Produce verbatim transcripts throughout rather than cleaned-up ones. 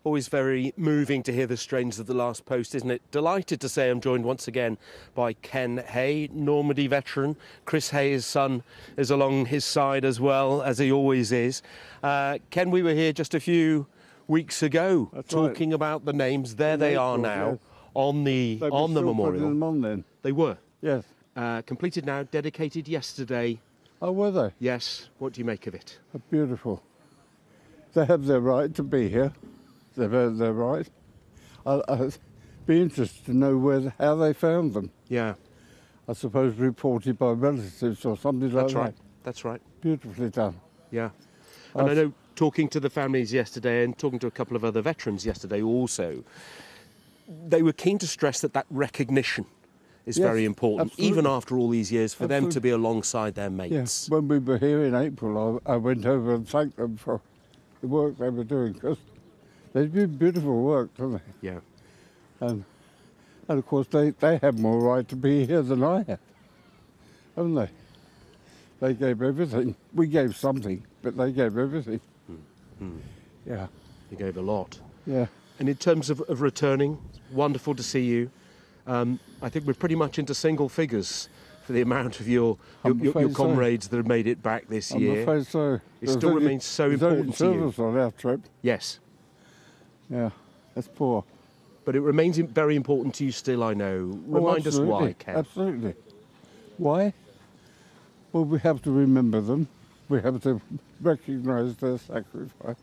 Always very moving to hear the strains of The Last Post, isn't it? Delighted to say I'm joined once again by Ken Hay, Normandy veteran. Chris Hay's son is along his side as well, as he always is. Uh, Ken, we were here just a few weeks ago That's talking right. about the names. There they April, are now yes. on the They were on the still memorial. putting them on then. They were. Yes. Uh, completed now, dedicated yesterday. Oh, were they? Yes. What do you make of it? Oh, beautiful. They have their right to be here. They've had their right. I, I'd be interested to know where, how they found them. Yeah. I suppose reported by relatives or something like That's that. right. That's right. Beautifully done. Yeah. And I I've- know, talking to the families yesterday and talking to a couple of other veterans yesterday also, they were keen to stress that that recognition is Yes, very important, absolutely. even after all these years, for them to Absolutely. be alongside their mates. Yes. When we were here in April, I, I went over and thanked them for the work they were doing, because they do beautiful work, don't they? Yeah. And, and of course, they, they have more right to be here than I have, haven't they? They gave everything. We gave something, but they gave everything. Mm. Yeah, You gave a lot. yeah. And in terms of, of returning, wonderful to see you. Um, I think we're pretty much into single figures for the amount of your your, I'm your, your afraid so. comrades that have made it back this I'm year. afraid so. It There's still only- remains so there's only important to you. service on our trip. Yes. Yeah, that's poor. But it remains im- very important to you still, I know. Oh, Remind us why, absolutely, Ken. Absolutely. Why? Well, we have to remember them. We have to recognise their sacrifice.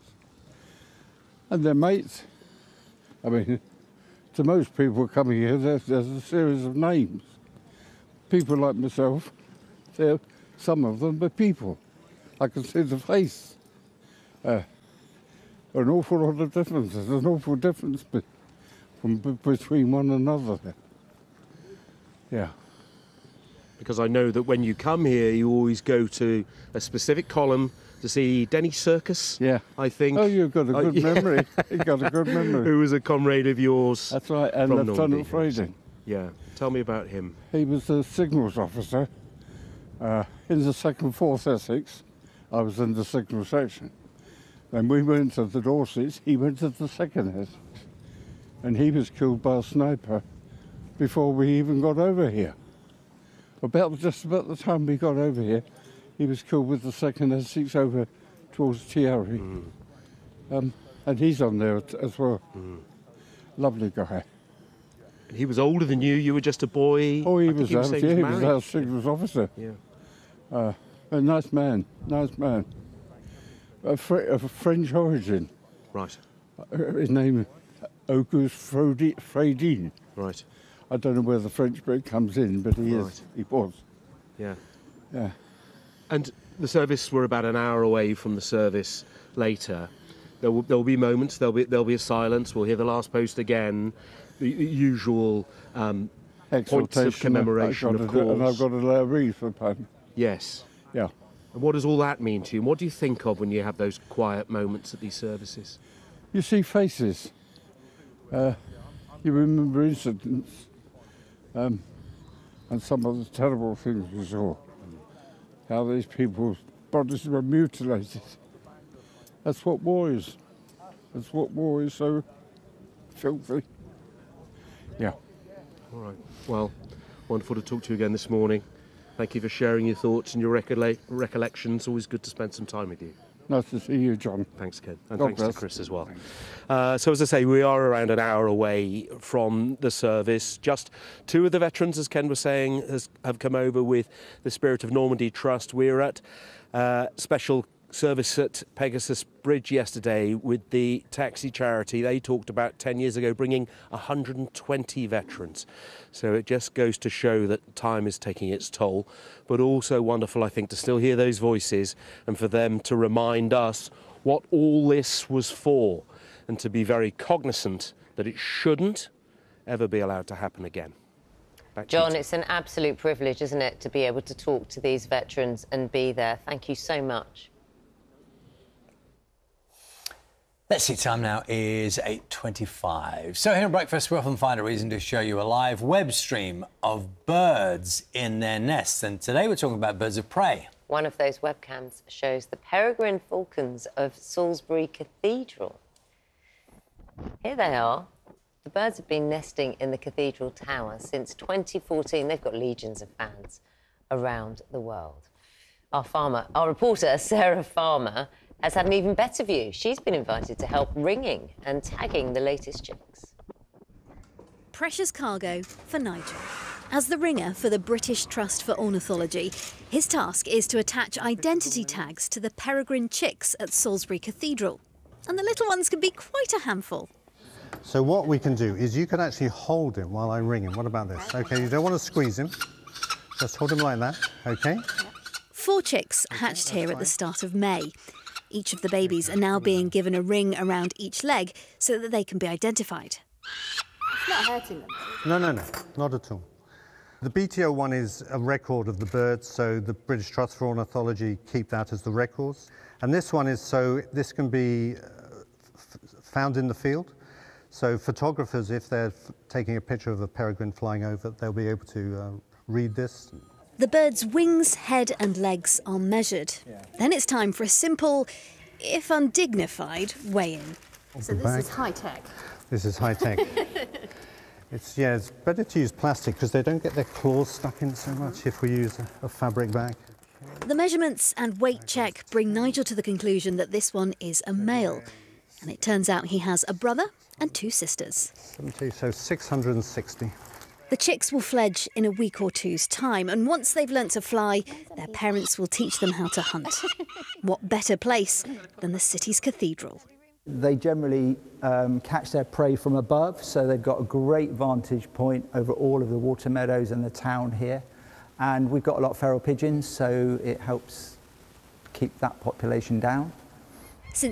And their mates. I mean, to most people coming here, there's, there's a series of names. People like myself, they're, some of them are people. I can see the face. Uh, an awful lot of difference. There's an awful difference be, from, be- between one another. Yeah. Because I know that when you come here, you always go to a specific column to see Denny Circus, Yeah. I think. Oh, you've got a Uh, good yeah. memory. You've got a good memory. Who was a comrade of yours. That's right, and from Lieutenant Normandy. Frading. Yeah. Tell me about him. He was a signals officer uh, in the second Fourth Essex. I was in the signal section. When we went to the Dorsets, he went to the second Essex. And he was killed by a sniper before we even got over here. About just about the time we got over here, he was killed with the second Essex over towards Tiari. Mm. Um, and he's on there t- as well. Mm. Lovely guy. And he was older than you. You were just a boy. Oh, he I think was, he was, our, saying yeah, he he was was married. our signals officer. Yeah. Uh, a nice man, nice man. A, Fr- of French origin. Right. Uh, his name, Auguste Frodi- Fradin. Right. I don't know where the French bit comes in, but he Right. is. He was. Yeah. Yeah. And the service, we're about an hour away from the service later. There will, there will be moments, there'll be, there'll be a silence, we'll hear the last post again, the the usual um, points of Exaltation, commemoration, I've of got to do- and I've course. got to lay a wreath for him. Yes. Yeah. And what does all that mean to you? And what do you think of when you have those quiet moments at these services? You see faces. Uh, you remember incidents. Um, and some of the terrible things we saw. How these people's bodies were mutilated. That's what war is. That's what war is, so filthy. Yeah. All right. Well, wonderful to talk to you again this morning. Thank you for sharing your thoughts and your recolle- recollections. Always good to spend some time with you. Nice to see you, John. Thanks, Ken. And God thanks bless. to Chris as well. Uh, so, as I say, we are around an hour away from the service. Just two of the veterans, as Ken was saying, has, have come over with the Spirit of Normandy Trust. We're at uh, special service at Pegasus Bridge yesterday with the taxi charity. They talked about ten years ago bringing one hundred twenty veterans. So it just goes to show that time is taking its toll, but also wonderful, I think, to still hear those voices and for them to remind us what all this was for and to be very cognizant that it shouldn't ever be allowed to happen again. Back to you, John, Tim. it's an absolute privilege, isn't it, to be able to talk to these veterans and be there. Thank you so much. Let's see, time now is eight twenty-five. So here at Breakfast, we often find a reason to show you a live web stream of birds in their nests. And today we're talking about birds of prey. One of those webcams shows the peregrine falcons of Salisbury Cathedral. Here they are. The birds have been nesting in the cathedral tower since twenty fourteen. They've got legions of fans around the world. Our farmer, our reporter, Sarah Farmer, has had an even better view. She's been invited to help ringing and tagging the latest chicks. Precious cargo for Nigel. As the ringer for the British Trust for Ornithology, his task is to attach identity tags to the peregrine chicks at Salisbury Cathedral. And the little ones can be quite a handful. So what we can do is you can actually hold him while I ring him. What about this? Okay, you don't want to squeeze him. Just hold him like that, okay? Four chicks hatched here at the start of May. Each of the babies are now being given a ring around each leg so that they can be identified. It's not hurting them. No, no, no, not at all. The B T O one is a record of the birds, so the British Trust for Ornithology keep that as the records. And this one is so this can be uh, f found in the field. So photographers, if they're f taking a picture of a peregrine flying over, they'll be able to uh, read this. The bird's wings, head and legs are measured. Yeah. Then it's time for a simple, if undignified, weigh-in. So this back. is high-tech. This is high-tech. It's, yeah, it's better to use plastic because they don't get their claws stuck in so much if we use a, a fabric bag. The measurements and weight check bring Nigel to the conclusion that this one is a male. And it turns out he has a brother and two sisters. seventy, so six hundred sixty. The chicks will fledge in a week or two's time, and once they've learnt to fly, their parents will teach them how to hunt. What better place than the city's cathedral? They generally um, catch their prey from above, so they've got a great vantage point over all of the water meadows and the town here. And we've got a lot of feral pigeons, so it helps keep that population down.